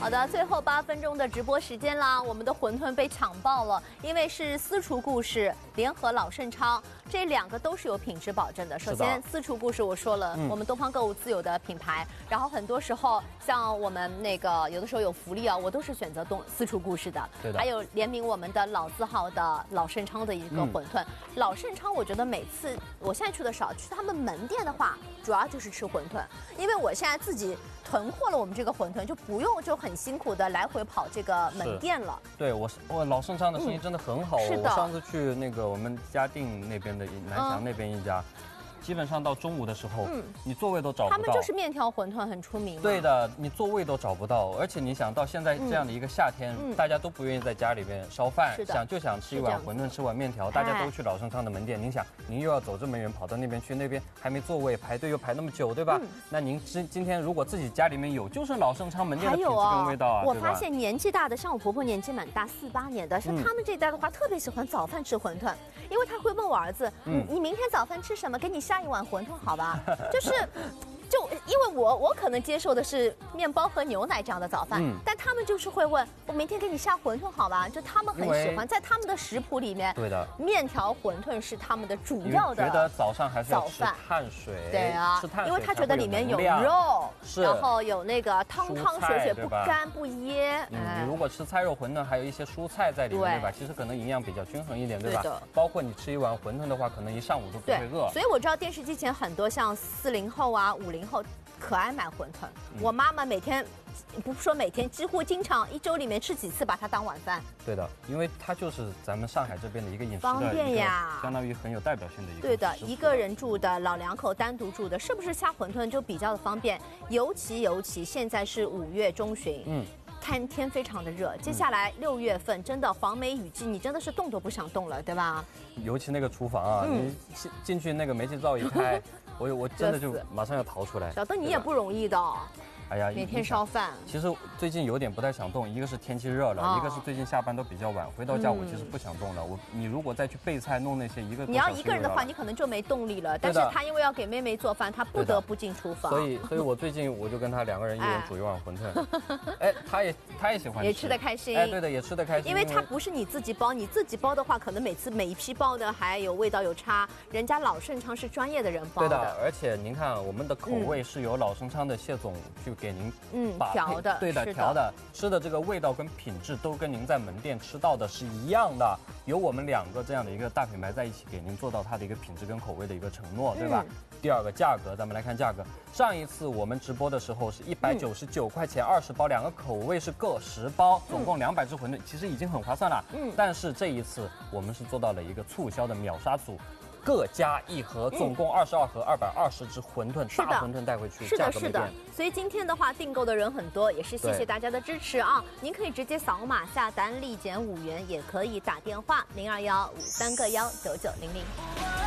好的，最后8分钟的直播时间啦，我们的馄饨被抢爆了，因为是私厨故事联合老盛昌，这2个都是有品质保证的。首先，私厨故事我说了，我们东方购物自有的品牌，然后很多时候像我们那个有的时候有福利啊，我都是选择私厨故事的。 对的。 还有联名我们的老字号的老盛昌的一个馄饨，老盛昌我觉得每次我现在去的少，去他们门店的话，主要就是吃馄饨，因为我现在自己囤货了我们这个馄饨，就不用就很辛苦的来回跑这个门店了。 对，我老盛昌的生意真的很好。 是的。 我上次去那个我们嘉定那边的南翔那边一家。基本上到中午的时候，你座位都找不到。 他们就是面条馄饨很出名。 对的，你座位都找不到，而且你想到现在这样的一个夏天，大家都不愿意在家里面烧饭，就想吃一碗馄饨，吃碗面条，大家都去老盛昌的门店。您想，您又要走这么远跑到那边去，那边还没座位，排队又排那么久，对吧？那您今天如果自己家里面有，就是老盛昌门店的品质跟味道啊。 我发现年纪大的，像我婆婆年纪蛮大，48年的，像他们这一代的话，特别喜欢早饭吃馄饨，因为他会问我儿子，你明天早饭吃什么？给你下一碗馄饨好。好吧，就因为我可能接受的是面包和牛奶这样的早饭，但他们就是会问我明天给你下馄饨好吧？就他们很喜欢，在他们的食谱里面， 对的， 面条馄饨是他们的主要的。 觉得早上还是要吃碳水， 对啊， 吃碳水， 因为他觉得里面有肉，然后有那个汤汤水水不干不噎。 你如果吃菜肉馄饨，还有一些蔬菜在里面，对吧？其实可能营养比较均衡一点，对吧？包括你吃一碗馄饨的话，可能一上午都不会饿。 所以我知道电视机前很多像40后啊、50后。可爱买馄饨，我妈妈每天，不说每天，几乎经常1周里面吃几次，把它当晚饭。 对的，因为它就是咱们上海这边的一个饮食方便呀， 相当于很有代表性的一个。 对的，一个人住的老2口单独住的，是不是下馄饨就比较的方便？尤其现在是5月中旬，天非常的热，接下来6月份真的黄梅雨季，你真的是动都不想动了，对吧？ 尤其那个厨房啊，你进去那个煤气灶一开。我真的就马上要逃出来。 小邓，你也不容易的。 哎呀， 每天烧饭。 其实最近有点不太想动，一个是天气热了，一个是最近下班都比较晚，回到家我其实不想动了。你如果再去备菜弄那些你要一个人的话，你可能就没动力了。但是他因为要给妹妹做饭，他不得不进厨房。 所以我最近我就跟他2个人一人煮一碗馄饨。哎，他也喜欢吃， 也吃得开心。 哎，对的，也吃得开心。 因为它不是你自己包，你自己包的话，可能每一批包的还有味道有差。人家老盛昌是专业的人包的。 对的，而且您看我们的口味是由老盛昌的谢总去给您调的， 对的，调的，吃的这个味道跟品质都跟您在门店吃到的是一样的，有我们2个这样的一个大品牌在一起给您做到它的一个品质跟口味的一个承诺，对吧？第2个价格，咱们来看价格。上一次我们直播的时候是199块钱20包，2个口味是各10包，总共200只馄饨，其实已经很划算了。但是这一次我们是做到了一个促销的秒杀组。各加1盒，总共22盒，220只馄饨，大馄饨带回去， 是的。所以今天的话，订购的人很多，也是谢谢大家的支持啊！您可以直接扫码下单，立减5元，也可以打电话0215319900。